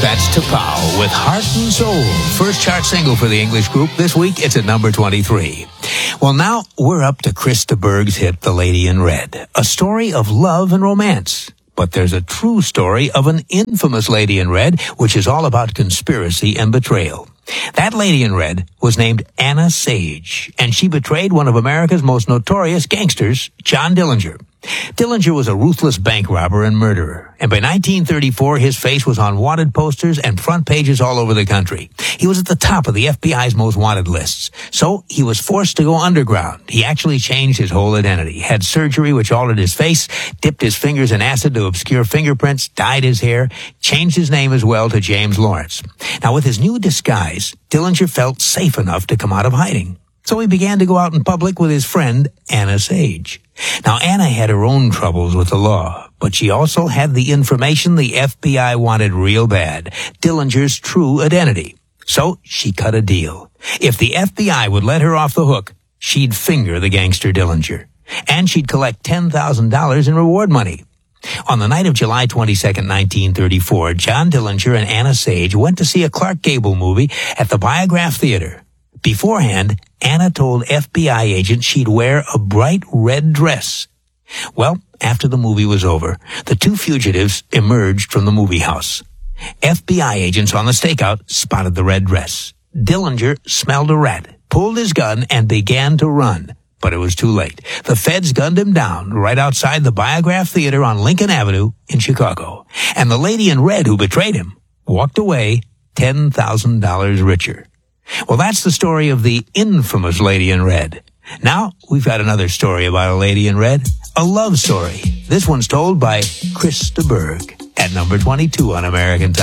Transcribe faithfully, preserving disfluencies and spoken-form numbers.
That's T'Pau with Heart and Soul. First chart single for the English group. This week, it's at number twenty-three. Well, now we're up to Chris de Burgh's hit, The Lady in Red. A story of love and romance. But there's a true story of an infamous Lady in Red, which is all about conspiracy and betrayal. That Lady in Red was named Anna Sage, and she betrayed one of America's most notorious gangsters, John Dillinger. Dillinger was a ruthless bank robber and murderer, and by nineteen thirty-four, his face was on wanted posters and front pages all over the country. He was at the top of the F B I's most wanted lists, so he was forced to go underground. He actually changed his whole identity, had surgery which altered his face, dipped his fingers in acid to obscure fingerprints, dyed his hair, changed his name as well to James Lawrence. Now, with his new disguise, Dillinger felt safe enough to come out of hiding. So he began to go out in public with his friend, Anna Sage. Now, Anna had her own troubles with the law, but she also had the information the F B I wanted real bad, Dillinger's true identity. So she cut a deal. If the F B I would let her off the hook, she'd finger the gangster Dillinger. And she'd collect ten thousand dollars in reward money. On the night of July twenty-second, nineteen thirty-four, John Dillinger and Anna Sage went to see a Clark Gable movie at the Biograph Theater. Beforehand, Anna told F B I agents she'd wear a bright red dress. Well, after the movie was over, the two fugitives emerged from the movie house. F B I agents on the stakeout spotted the red dress. Dillinger smelled a rat, pulled his gun, and began to run. But it was too late. The feds gunned him down right outside the Biograph Theater on Lincoln Avenue in Chicago. And the lady in red who betrayed him walked away ten thousand dollars richer. Well, that's the story of the infamous Lady in Red. Now, we've got another story about a lady in red, a love story. This one's told by Chris de Burgh at number twenty-two on American Top.